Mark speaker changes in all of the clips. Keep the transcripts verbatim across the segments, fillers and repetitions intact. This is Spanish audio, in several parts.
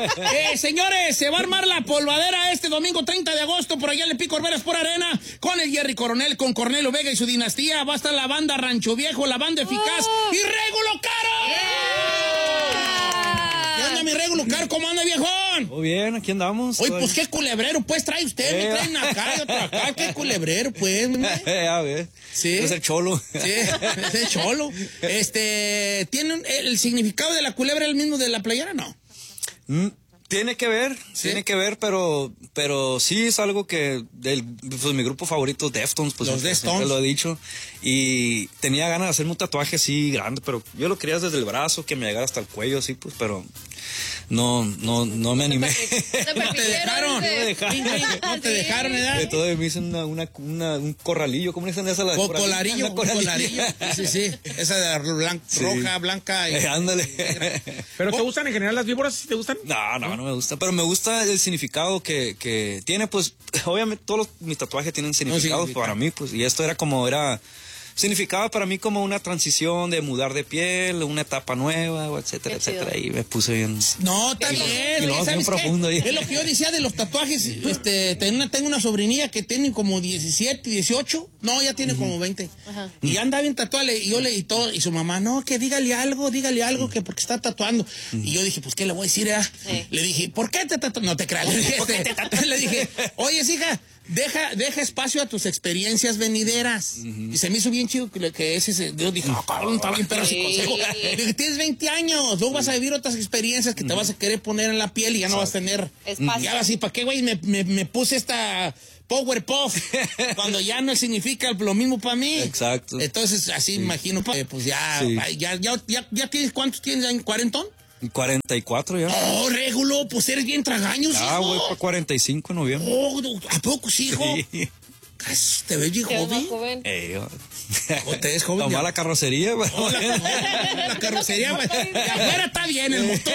Speaker 1: eh, señores, se va a armar la polvadera este domingo treinta de agosto por allá en el Pico Orberas por Arena con el Jerry Coronel, con Cornelio Vega y su dinastía. Va a estar la banda Rancho Viejo, la banda Eficaz oh. y Régulo Caro. Yeah. ¿Qué onda, mi Régulo Caro? ¿Cómo anda, viejón?
Speaker 2: Muy bien, aquí andamos.
Speaker 1: Oye, pues qué culebrero, pues trae usted, eh. me traen acá y otro acá. Qué culebrero, pues.
Speaker 2: Ya ves.
Speaker 1: Sí.
Speaker 2: Es el cholo.
Speaker 1: Sí, es el cholo. Este, ¿tiene un, el significado de la culebra el mismo de la playera, no?
Speaker 2: Mm. Tiene que ver, ¿sí? Tiene que ver, pero pero sí es algo que del, pues, mi grupo favorito, Deftones, pues
Speaker 1: los Deftones,
Speaker 2: lo he dicho, y tenía ganas de hacerme un tatuaje así grande, pero yo lo quería desde el brazo, que me llegara hasta el cuello, así, pues, pero no no no me animé.
Speaker 1: No te dejaron, no me dejaron, no te dejaron, ¿verdad?
Speaker 2: De todo me hice una, una, una, un corralillo, ¿cómo dicen esa? La
Speaker 1: Co colarillo,
Speaker 2: colarillo.
Speaker 1: colarillo. Sí, sí, esa de blan sí. roja, blanca. Y,
Speaker 2: eh, ándale.
Speaker 3: ¿Pero te gustan en general las víboras? ¿Sí te gustan?
Speaker 2: No, no, no me gusta, pero me gusta el significado que, que tiene, pues, obviamente todos los, mis tatuajes tienen significados no, para mí, pues, y esto era como, era, significaba para mí como una transición de mudar de piel, una etapa nueva, etcétera, etcétera, y me puse bien.
Speaker 1: No, está bien.
Speaker 2: Y luego bien profundo.
Speaker 1: Es lo que yo decía de los tatuajes, este, tengo una, tengo una sobrinilla que tiene como diecisiete, dieciocho, no, ya tiene uh-huh. como veinte, Ajá. y anda bien tatuada, y yo le, y todo, y su mamá, no, que dígale algo, dígale algo, uh-huh. que porque está tatuando, uh-huh. y yo dije, pues, ¿qué le voy a decir? Eh? Sí. Le dije, ¿por qué te tatuas? No te creas, le dije, este, le dije, oye, hija, Deja, deja espacio a tus experiencias venideras. Uh-huh. Y se me hizo bien chido que, que ese, yo dije, oh, cabrón, está bien perro ese consejo. Dije, tienes veinte años, luego vas a vivir otras experiencias que uh-huh. te vas a querer poner en la piel y ya no vas a tener espacio. Ya así, ¿para qué, güey? Me, me, me puse esta Powerpuff cuando ya no significa lo mismo para mí.
Speaker 2: Exacto.
Speaker 1: Entonces, así sí. imagino, pues ya, sí. ya, ya, ya, ya tienes, ¿cuántos tienes? ¿Cuarentón?
Speaker 2: cuarenta y cuatro ya.
Speaker 1: Oh, Régulo, pues eres bien tragaños,
Speaker 2: Ah, güey, para cuarenta y cinco en noviembre.
Speaker 1: Oh, ¿a poco sí, hijo? Sí. ¿Te ves bien joven?
Speaker 4: joven?
Speaker 2: Eh,
Speaker 1: ¿O te ves joven?
Speaker 2: Tomar la carrocería, güey.
Speaker 1: Oh, la, no, la carrocería, güey. De afuera está bien, el motor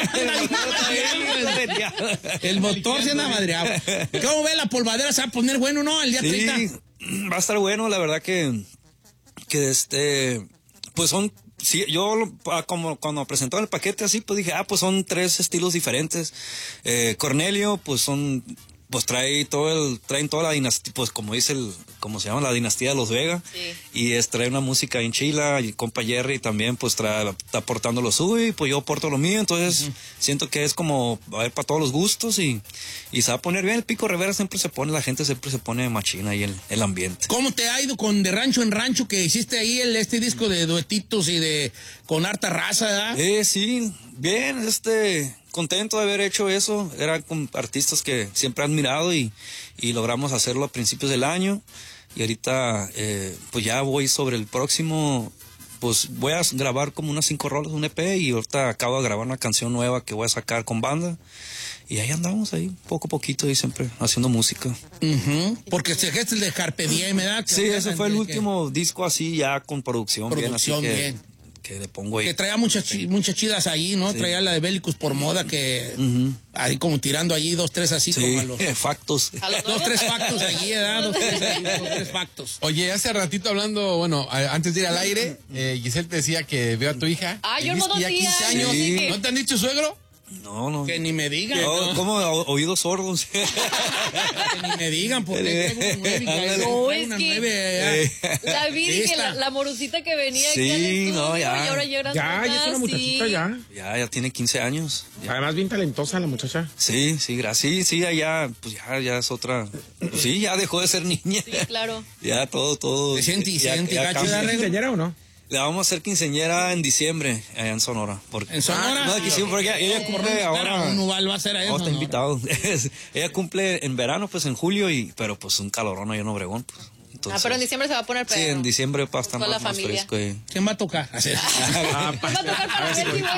Speaker 1: anda bien. El motor se anda madreado. ¿Cómo ves la polvadera? ¿Se va a poner bueno, no? El día
Speaker 2: sí,
Speaker 1: treinta.
Speaker 2: Va a estar bueno, la verdad que, que este, pues son, sí, yo como cuando presentaron el paquete así, pues dije, ah, pues son tres estilos diferentes. Eh, Cornelio, pues son, pues trae todo el, traen toda la dinastía, pues como dice el, como se llama, la dinastía de los Vega. Sí. Y es, trae una música en chila, y compa Jerry también, pues trae, está aportando lo suyo, y pues yo aporto lo mío, entonces uh-huh. siento que es como, a ver, para todos los gustos, y, y se va a poner bien. El Pico Rivera siempre se pone, la gente siempre se pone machina ahí el, el ambiente.
Speaker 1: ¿Cómo te ha ido con De Rancho en Rancho, que hiciste ahí el, este disco de duetitos y de, con harta raza, ¿verdad?
Speaker 2: Eh, sí, bien, este, contento de haber hecho eso. Eran con artistas que siempre he admirado y, y logramos hacerlo a principios del año. Y ahorita, eh, pues ya voy sobre el próximo, pues voy a grabar como unas cinco rolas, un E P, y ahorita acabo de grabar una canción nueva que voy a sacar con banda. Y ahí andamos ahí, poco a poquito, y siempre haciendo música.
Speaker 1: Uh-huh. Porque se gesta el de Carpe Diem, ¿verdad?
Speaker 2: Sí, ese fue el último que... disco así ya con producción,
Speaker 1: producción
Speaker 2: bien, así
Speaker 1: bien.
Speaker 2: Que, que le pongo ahí.
Speaker 1: Que traía muchas, sí. muchas chidas ahí, ¿no? Sí. Traía la de Bélicos por moda, que uh-huh. ahí como tirando allí dos, tres así
Speaker 2: sí.
Speaker 1: como a los...
Speaker 2: factos.
Speaker 1: A los dos, tres factos allí, ¿verdad? Dos, tres, ahí, dos, tres factos.
Speaker 3: Oye, hace ratito hablando, bueno, antes de ir al aire, eh, Giselle te decía que veo a tu hija.
Speaker 4: Ah, yo no
Speaker 3: ya quince años.
Speaker 2: Sí.
Speaker 3: ¿No te han dicho suegro?
Speaker 2: No, no.
Speaker 1: Que ni me digan.
Speaker 2: No,
Speaker 1: ¿no?
Speaker 2: ¿Cómo oídos sordos?
Speaker 1: Que ni me digan, porque tengo una nueve.
Speaker 4: No, es
Speaker 1: una
Speaker 4: que
Speaker 1: nueve,
Speaker 4: la vi y que la, la morosita que venía
Speaker 2: sí,
Speaker 4: aquí al estudio,
Speaker 2: no, ya.
Speaker 4: y ahora ya
Speaker 3: Ya, ya es una muchachita
Speaker 4: sí.
Speaker 3: ya.
Speaker 2: Ya, ya tiene quince años. Ya.
Speaker 3: Además bien talentosa la muchacha.
Speaker 2: Sí, sí, gracias. Sí, sí, ya, pues ya, ya es otra. Pues sí, ya dejó de ser niña.
Speaker 4: Sí, claro.
Speaker 2: Ya todo, todo.
Speaker 1: ¿Te sientes,
Speaker 2: ya,
Speaker 1: sientes,
Speaker 2: ya
Speaker 1: gacho,
Speaker 3: ¿Es quinceañera o no?
Speaker 2: Le vamos a hacer quinceañera en diciembre, allá en Sonora. Porque,
Speaker 1: ¿En Sonora?
Speaker 2: No, aquí sí, porque ella, ella cumple ahora.
Speaker 1: Un Uval va a ser a eso.
Speaker 2: Oh, está invitado. Ella cumple en verano, pues en julio, y pero pues un calorón allá en Obregón, pues. Entonces,
Speaker 4: ah, pero en diciembre se va a poner perro.
Speaker 2: Sí, en diciembre para estar
Speaker 4: con
Speaker 2: más,
Speaker 4: la
Speaker 2: más
Speaker 4: familia.
Speaker 2: fresco. Y...
Speaker 1: ¿Quién va a tocar?
Speaker 4: Ah, ¿quién va a tocar para ver si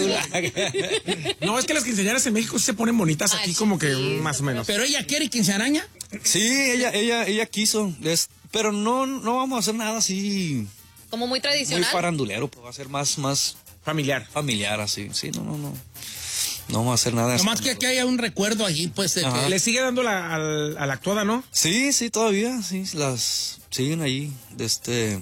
Speaker 4: va
Speaker 3: No, es que las quinceañeras en México sí se ponen bonitas, aquí Ay, como que sí, más o menos.
Speaker 1: ¿Pero ella quiere quinceañera?
Speaker 2: Sí, ella, ella, ella quiso, es, pero no, no vamos a hacer nada así...
Speaker 4: Como muy tradicional.
Speaker 2: Muy farandulero, pues va a ser más, más...
Speaker 3: Familiar.
Speaker 2: Familiar, así, sí, no, no, no. No vamos a hacer nada.
Speaker 1: Nomás que aquí haya un recuerdo allí, pues. De que...
Speaker 3: Le sigue dando la, a, la, a la actuada, ¿no?
Speaker 2: Sí, sí, todavía, sí, las siguen ahí, de este...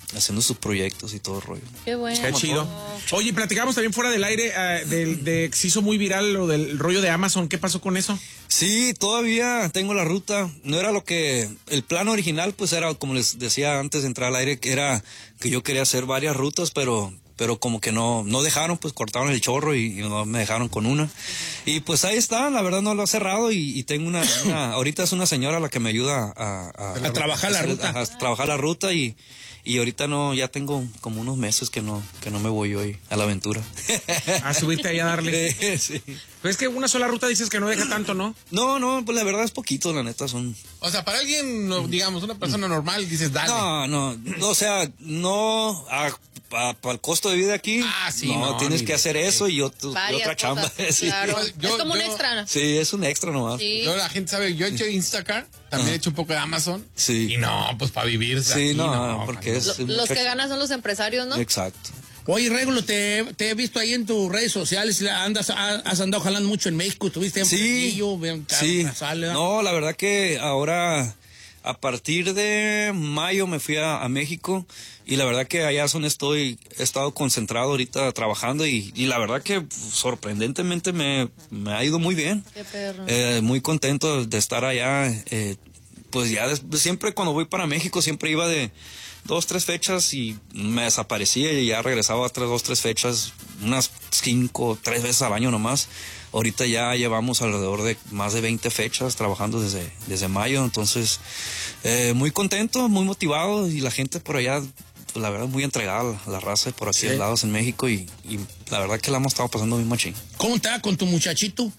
Speaker 2: haciendo sus proyectos y todo el rollo.
Speaker 4: Qué bueno.
Speaker 5: Qué chido. Oye, platicamos también fuera del aire uh, de, de que se hizo muy viral lo del rollo de Amazon. ¿Qué pasó con eso?
Speaker 2: Sí, todavía tengo la ruta. No era lo que... El plan original, pues era, como les decía antes de entrar al aire, que era que yo quería hacer varias rutas, pero... pero como que no no dejaron, pues cortaron el chorro y, y no me dejaron con una. Y pues ahí está, la verdad no lo he cerrado y, y tengo una, una... Ahorita es una señora la que me ayuda a... A,
Speaker 1: a trabajar la ruta.
Speaker 2: A, a trabajar la ruta y... Y ahorita no, ya tengo como unos meses que no, que no me voy hoy a la aventura.
Speaker 5: A subirte ahí a darle.
Speaker 2: Sí.
Speaker 5: Pero es que una sola ruta dices que no deja tanto, ¿no?
Speaker 2: No, no, pues la verdad es poquito, la neta, son...
Speaker 3: O sea, para alguien, no, digamos, una persona normal, dices, dale.
Speaker 2: No, no, no, o sea, no, para el costo de vida aquí,
Speaker 3: ah, sí,
Speaker 2: no,
Speaker 3: no,
Speaker 2: tienes
Speaker 3: ni,
Speaker 2: que hacer eso y, otro, y otra chamba.
Speaker 4: Cosas,
Speaker 2: sí.
Speaker 4: Claro,
Speaker 3: yo,
Speaker 4: es como
Speaker 3: yo,
Speaker 4: un extra.
Speaker 2: Sí, es un extra nomás.
Speaker 4: Sí.
Speaker 3: Yo, la gente sabe, yo he hecho Instacart, también
Speaker 2: ah.
Speaker 3: he hecho un poco de Amazon.
Speaker 2: Sí.
Speaker 3: Y no, pues para vivir.
Speaker 2: Sí,
Speaker 3: aquí,
Speaker 2: no,
Speaker 3: no,
Speaker 2: porque
Speaker 3: no.
Speaker 2: es...
Speaker 4: Lo, los que ganan son los empresarios, ¿no?
Speaker 2: Exacto.
Speaker 1: Oye, Regulo, te, te he visto ahí en tus redes sociales, andas, has andado jalando mucho en México, estuviste en
Speaker 2: Sí,
Speaker 1: Fresnillo,
Speaker 2: sí.
Speaker 1: Sala.
Speaker 2: No, la verdad que ahora, a partir de mayo me fui a, a México y la verdad que allá es donde estoy, he estado concentrado ahorita trabajando y, y la verdad que sorprendentemente me, me ha ido muy bien.
Speaker 4: Qué perro.
Speaker 2: Eh, muy contento de estar allá, eh, pues ya des, siempre cuando voy para México siempre iba de dos, tres fechas y me desaparecía y ya regresaba a tres, dos, tres fechas, unas cinco, tres veces al año nomás. Ahorita ya llevamos alrededor de más de veinte fechas trabajando desde, desde mayo, entonces eh, muy contento, muy motivado y la gente por allá, pues, la verdad muy entregada, la, la raza por aquí sí. lados en México y, y la verdad que la hemos estado pasando muy machín.
Speaker 1: ¿Cómo está con tu muchachito?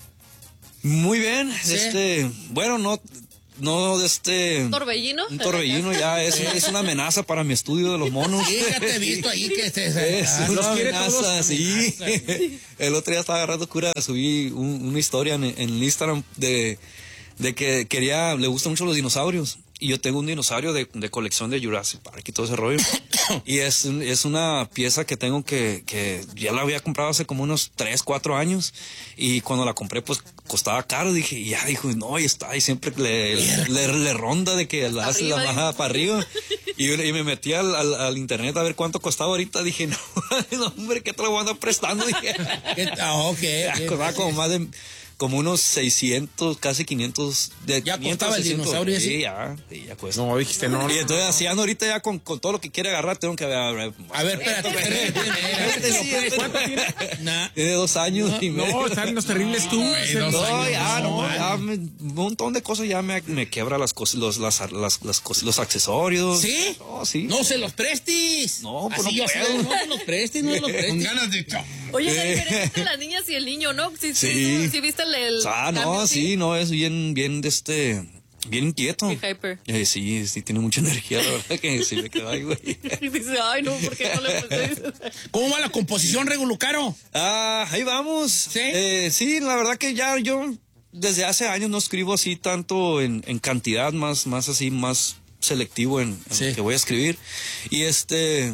Speaker 2: Muy bien,
Speaker 1: ¿Sí?
Speaker 2: este, bueno, no... No, de este...
Speaker 4: ¿Un torbellino?
Speaker 2: Un torbellino ya es, es una amenaza para mi estudio de los monos.
Speaker 1: Sí, ya te he visto ahí que te...
Speaker 2: Es
Speaker 1: ah,
Speaker 2: una
Speaker 1: quiere
Speaker 2: amenaza,
Speaker 1: todos,
Speaker 2: sí.
Speaker 1: amenaza.
Speaker 2: El otro día estaba agarrando cura, subí un, una historia en, en Instagram de, de que quería, le gustan mucho los dinosaurios. Y yo tengo un dinosaurio de, de colección de Jurassic Park y todo ese rollo. Y es, es una pieza que tengo que, que ya la había comprado hace como unos tres, cuatro años. Y cuando la compré, pues costaba caro. Dije, y ya dijo, no, y está. Y siempre le, le, le ronda de que la hace la bajada para arriba. Y, y me metí al, al, al internet a ver cuánto costaba ahorita. Dije, no, no hombre, ¿qué te lo voy a andar prestando? Dije,
Speaker 1: ah, ok.
Speaker 2: Costaba como más de... como unos seiscientos, casi quinientos. De
Speaker 1: ya
Speaker 2: quinientos,
Speaker 1: costaba el
Speaker 2: seiscientos.
Speaker 1: dinosaurio
Speaker 2: Sí,
Speaker 1: ese.
Speaker 2: ya, sí, ya cuesta.
Speaker 5: No, dijiste no.
Speaker 2: Y entonces así ando ahorita ya con, con todo lo que quiere agarrar, tengo que ver. A ver,
Speaker 1: a ver espérate, espérate, espérate.
Speaker 2: ¿Cuánto tiene? Nah. Tiene dos años
Speaker 5: no,
Speaker 2: y medio.
Speaker 5: No, están los terribles tú.
Speaker 2: No,
Speaker 5: dos
Speaker 2: no ya, no,
Speaker 5: no,
Speaker 2: ya me, un montón de cosas ya me, me quebra las cosas, los, las, las, las cosas, los accesorios.
Speaker 1: ¿Sí?
Speaker 2: No, sí.
Speaker 1: No se los prestes.
Speaker 2: No, pues
Speaker 1: así
Speaker 2: no
Speaker 1: yo
Speaker 2: puedo.
Speaker 1: sé, no se los prestes, no se los prestes.
Speaker 3: Con ganas de...
Speaker 4: Oye, la diferencia entre las niñas y el niño, ¿no? Si,
Speaker 2: Sí.
Speaker 4: si, si viste el... el
Speaker 2: Ah, no,
Speaker 4: cambio,
Speaker 2: sí, no, es bien, bien de este... Bien inquieto.
Speaker 4: Muy hyper.
Speaker 2: Eh, sí, sí, tiene mucha energía, la verdad que sí me quedo ahí, güey.
Speaker 4: Y dice, ay, no, ¿por qué no le puse?
Speaker 1: ¿Cómo va la composición, Regulo Caro?
Speaker 2: Ah, ahí vamos.
Speaker 1: ¿Sí?
Speaker 2: Eh, sí, la verdad que ya yo desde hace años no escribo así tanto en, en cantidad, más, más así, más selectivo en, en
Speaker 1: Sí.
Speaker 2: lo que voy a escribir. Y este...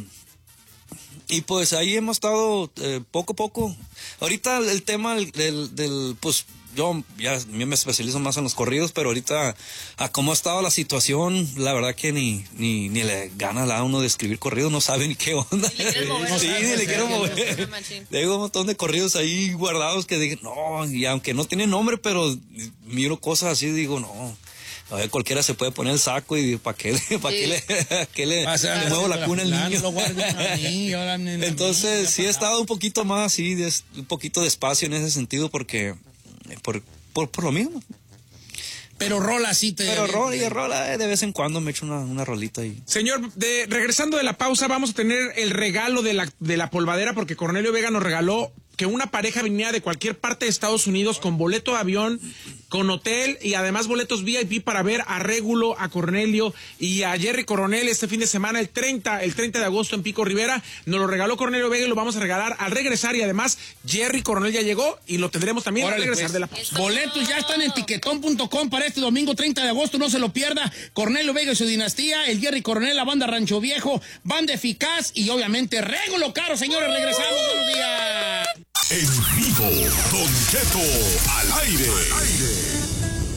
Speaker 2: Y pues ahí hemos estado eh, poco a poco. Ahorita el, el tema del, del, del, pues yo ya yo me especializo más en los corridos, pero ahorita a cómo ha estado la situación, la verdad que ni ni ni le gana a uno de escribir corridos, no sabe ni qué onda.
Speaker 4: Ni le quieres mover,
Speaker 2: sí,
Speaker 4: ¿sabes?
Speaker 2: ni le quiero
Speaker 4: Sí,
Speaker 2: mover.
Speaker 4: sí, machín.
Speaker 2: Tengo un montón de corridos ahí guardados que dije, no, y aunque no tienen nombre, pero miro cosas así, digo, no. A ver, cualquiera se puede poner el saco y ¿para qué le, para
Speaker 4: Sí.
Speaker 2: qué le, para qué le,
Speaker 1: Ah,
Speaker 2: le muevo la cuna al
Speaker 1: fulano,
Speaker 2: niño?
Speaker 1: lo guardo para mí, ahora en la
Speaker 2: Entonces
Speaker 1: mía,
Speaker 2: sí he estado un poquito más así, des- un poquito despacio en ese sentido porque por, por, por lo mismo.
Speaker 1: Pero rola sí te...
Speaker 2: Pero rola y rola, eh, de vez en cuando me echo una, una rolita ahí.
Speaker 5: Señor, de, regresando de la pausa, vamos a tener el regalo de la, de la polvadera porque Cornelio Vega nos regaló que una pareja viniera de cualquier parte de Estados Unidos con boleto de avión, con hotel y además boletos V I P para ver a Régulo, a Cornelio y a Jerry Coronel este fin de semana, el treinta, el treinta de agosto en Pico Rivera. Nos lo regaló Cornelio Vega y lo vamos a regalar al regresar y además Jerry Coronel ya llegó y lo tendremos también
Speaker 1: Órale,
Speaker 5: al regresar
Speaker 1: pues.
Speaker 5: de la pausa.
Speaker 1: Boletos ya están en tiquetón punto com para este domingo treinta de agosto, no se lo pierda. Cornelio Vega y su dinastía, el Jerry Coronel, la banda Rancho Viejo, banda Eficaz y obviamente Régulo Caro, señores, regresamos, buenos días.
Speaker 6: En vivo, Don Cheto al aire.